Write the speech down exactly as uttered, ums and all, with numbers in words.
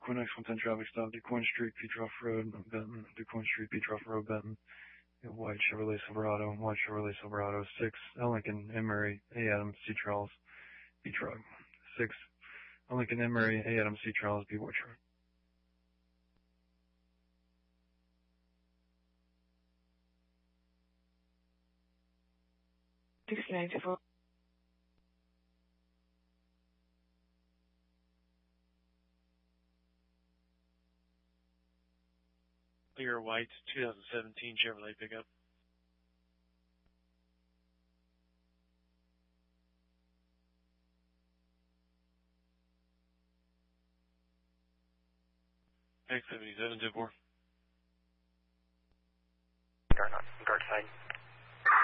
DuQuoin X one ten traffic stop, DuQuoin Street, Petroff Road, Benton, DuQuoin Street, Petroff Road, Benton. White Chevrolet Silverado, White Chevrolet Silverado. Six, L Lincoln, M. Murray, A. Adams, C. Charles, B. Truck. Six, L Lincoln, M. Murray, A. Adams, C. Charles, B. White Truck. Disconnected. Clear white twenty seventeen Chevrolet pickup. X seventy-seven two four.